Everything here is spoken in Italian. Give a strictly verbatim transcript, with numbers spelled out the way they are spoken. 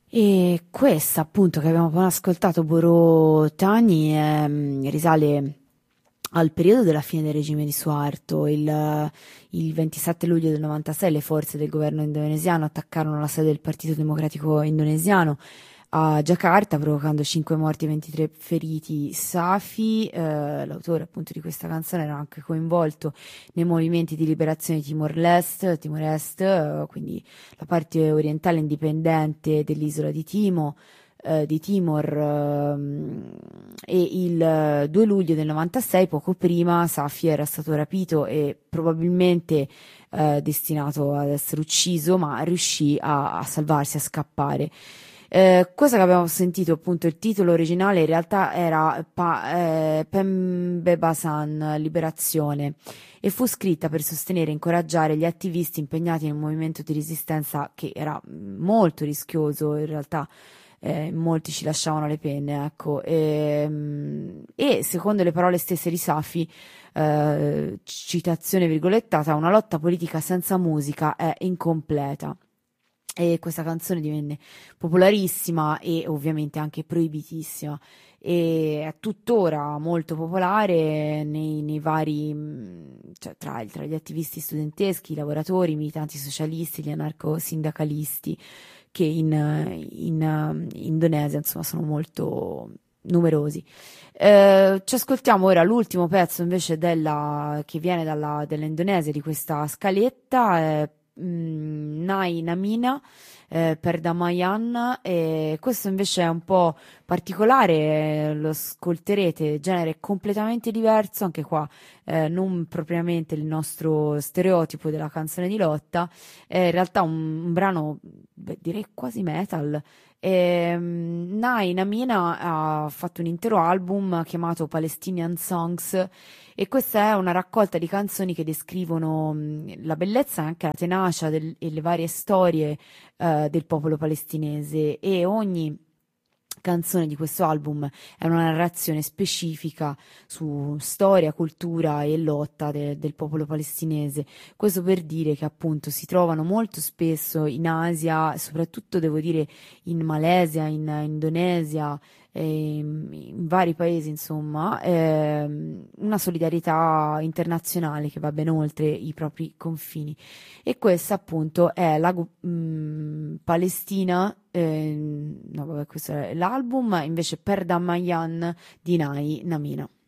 E questa, appunto, che abbiamo appena ascoltato, Boro Tani, ehm, risale al periodo della fine del regime di Suharto. Il, il ventisette luglio del novantasei le forze del governo indonesiano attaccarono la sede del Partito Democratico Indonesiano a Giacarta, provocando cinque morti e ventitré feriti. Safi, eh, l'autore appunto di questa canzone, era anche coinvolto nei movimenti di liberazione di Timor-Leste, Timor-Est, eh, quindi la parte orientale indipendente dell'isola di Timo, eh, di Timor, ehm, e il eh, due luglio del novantasei, poco prima, Safi era stato rapito e probabilmente eh, destinato ad essere ucciso, ma riuscì a, a salvarsi, a scappare. Eh, cosa che abbiamo sentito, appunto, il titolo originale in realtà era pa- eh, Pembebasan, Liberazione, e fu scritta per sostenere e incoraggiare gli attivisti impegnati nel movimento di resistenza, che era molto rischioso in realtà. Eh, molti ci lasciavano le penne, ecco, e, mm, e secondo le parole stesse di Safi, eh, citazione virgolettata: una lotta politica senza musica è incompleta. E questa canzone divenne popolarissima e ovviamente anche proibitissima, e è tuttora molto popolare nei, nei vari, mh, cioè tra, tra gli attivisti studenteschi, i lavoratori, i militanti socialisti, gli anarco-sindacalisti, che in, in, eh, Indonesia, insomma, sono molto numerosi. Eh, ci ascoltiamo ora l'ultimo pezzo invece della, che viene dalla, dall'Indonesia, di questa scaletta, eh, mm, Nai Namina, eh, per Damayan, e questo invece è un po' particolare, eh, lo ascolterete, genere completamente diverso, anche qua, eh, non propriamente il nostro stereotipo della canzone di lotta, è in realtà un, un brano, beh, direi quasi metal. E, um, Nai Namina ha fatto un intero album chiamato Palestinian Songs, e questa è una raccolta di canzoni che descrivono mh, la bellezza e anche la tenacia del- e le varie storie eh, del popolo palestinese, e ogni canzone di questo album è una narrazione specifica su storia, cultura e lotta de- del popolo palestinese. Questo per dire che appunto si trovano molto spesso in Asia, soprattutto devo dire in Malesia, in Indonesia, ehm, in vari paesi, insomma, ehm, una solidarietà internazionale che va ben oltre i propri confini. E questa appunto è la gu- mh, Palestina, ehm, no vabbè, questo è l'album, invece Per Damayan di Nai Namina.